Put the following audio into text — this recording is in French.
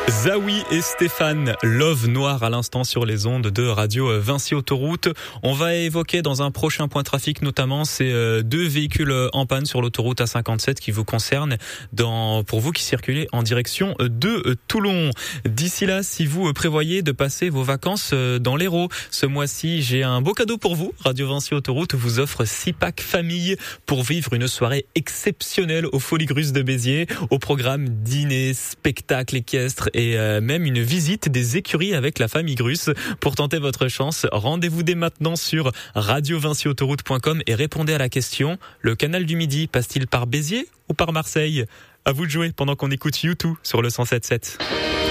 Zawi et Stéphane, Love Noir à l'instant sur les ondes de Radio Vinci Autoroute. On va évoquer dans un prochain point trafic notamment ces deux véhicules en panne sur l'autoroute A57 qui vous concernent pour vous qui circulez en direction de Toulon. D'ici là, si vous prévoyez de passer vos vacances dans l'Hérault, ce mois-ci, j'ai un beau cadeau pour vous. Radio Vinci Autoroute vous offre 6 packs famille pour vivre une soirée exceptionnelle aux Folies Grusses de Béziers. Au programme dîner, spectacle équestre et même une visite des écuries avec la famille Grusse. Pour tenter votre chance, rendez-vous dès maintenant sur radiovinciautoroute.com et répondez à la question: le canal du Midi passe-t-il par Béziers ou par Marseille? À vous de jouer pendant qu'on écoute U2 sur le 107.7.